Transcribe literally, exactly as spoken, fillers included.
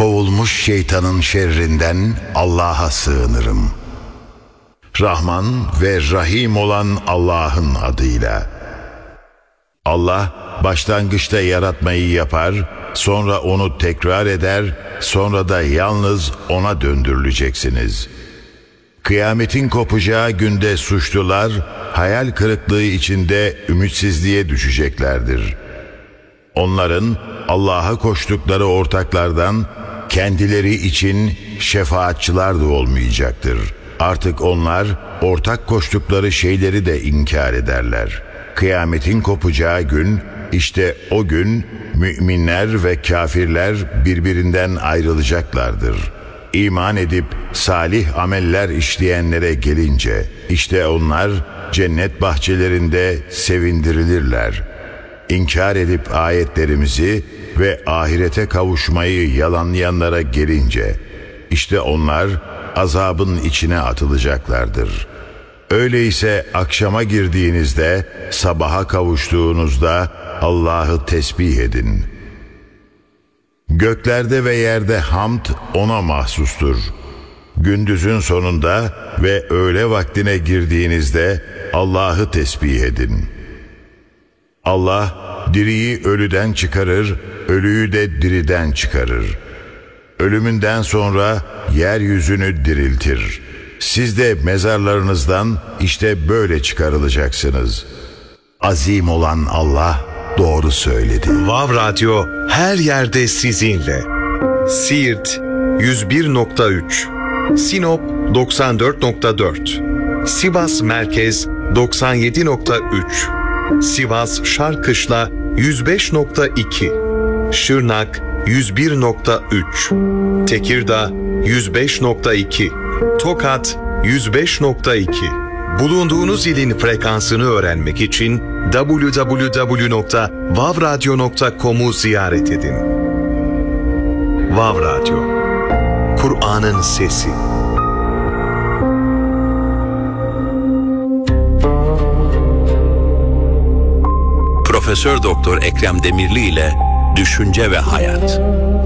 kovulmuş şeytanın şerrinden Allah'a sığınırım. Rahman ve Rahim olan Allah'ın adıyla. Allah başlangıçta yaratmayı yapar, sonra onu tekrar eder, sonra da yalnız ona döndürüleceksiniz. Kıyametin kopacağı günde suçlular, hayal kırıklığı içinde ümitsizliğe düşeceklerdir. Onların Allah'a koştukları ortaklardan kendileri için şefaatçılar da olmayacaktır. Artık onlar ortak koştukları şeyleri de inkar ederler. Kıyametin kopacağı gün, işte o gün müminler ve kafirler birbirinden ayrılacaklardır. İman edip salih ameller işleyenlere gelince, işte onlar cennet bahçelerinde sevindirilirler. İnkar edip ayetlerimizi ve ahirete kavuşmayı yalanlayanlara gelince, işte onlar azabın içine atılacaklardır. Öyleyse akşama girdiğinizde, sabaha kavuştuğunuzda Allah'ı tesbih edin. Göklerde ve yerde hamd ona mahsustur. Gündüzün sonunda ve öğle vaktine girdiğinizde Allah'ı tesbih edin. Allah diriyi ölüden çıkarır, ölüyü de diriden çıkarır. Ölümünden sonra yeryüzünü diriltir. Siz de mezarlarınızdan işte böyle çıkarılacaksınız. Azim olan Allah doğru söyledi. Vav Radyo her yerde sizinle. Siirt yüz bir nokta üç, Sinop doksan dört nokta dört, Sivas Merkez doksan yedi nokta üç, Sivas Şarkışla yüz beş nokta iki, Şırnak yüz bir nokta üç, Tekirdağ yüz beş nokta iki, Tokat yüz beş nokta iki. Bulunduğunuz ilin frekansını öğrenmek için double-u double-u double-u nokta vav radyo nokta com'u ziyaret edin. Vav Radyo, Kur'an'ın sesi. Profesör Doktor Ekrem Demirli ile Düşünce ve Hayat.